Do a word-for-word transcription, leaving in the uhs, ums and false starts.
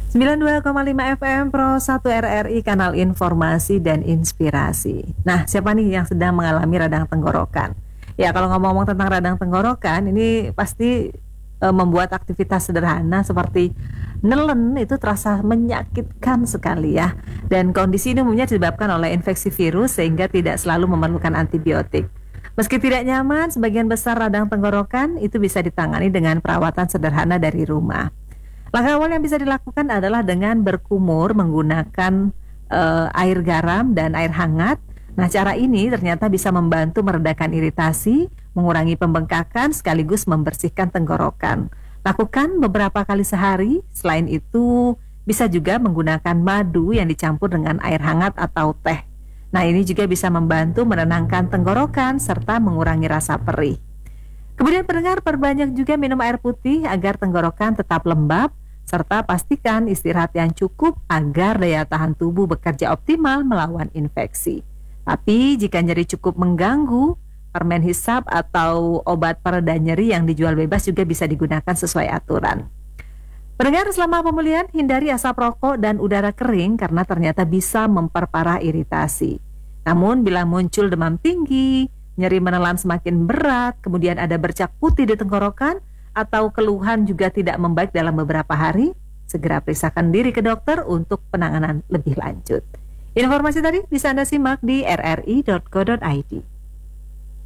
sembilan puluh dua koma lima F M Pro satu R R I, kanal informasi dan inspirasi. Nah, siapa nih yang sedang mengalami radang tenggorokan? Ya, kalau ngomong-ngomong tentang radang tenggorokan, ini pasti e, membuat aktivitas sederhana seperti nelen itu terasa menyakitkan sekali ya. Dan kondisi ini umumnya disebabkan oleh infeksi virus sehingga tidak selalu memerlukan antibiotik. Meski tidak nyaman, sebagian besar radang tenggorokan itu bisa ditangani dengan perawatan sederhana dari rumah. Langkah awal yang bisa dilakukan adalah dengan berkumur menggunakan uh, air garam dan air hangat. Nah, cara ini ternyata bisa membantu meredakan iritasi, mengurangi pembengkakan, sekaligus membersihkan tenggorokan. Lakukan beberapa kali sehari. Selain itu, bisa juga menggunakan madu yang dicampur dengan air hangat atau teh. Nah, ini juga bisa membantu menenangkan tenggorokan serta mengurangi rasa perih. Kemudian pendengar, perbanyak juga minum air putih agar tenggorokan tetap lembab, serta pastikan istirahat yang cukup agar daya tahan tubuh bekerja optimal melawan infeksi. Tapi jika nyeri cukup mengganggu, permen hisap atau obat pereda nyeri yang dijual bebas juga bisa digunakan sesuai aturan. Pendengar, selama pemulihan hindari asap rokok dan udara kering karena ternyata bisa memperparah iritasi. Namun bila muncul demam tinggi, nyeri menelan semakin berat, kemudian ada bercak putih di tenggorokan, atau keluhan juga tidak membaik dalam beberapa hari, segera periksakan diri ke dokter untuk penanganan lebih lanjut. Informasi tadi bisa Anda simak di r r i dot co dot i d.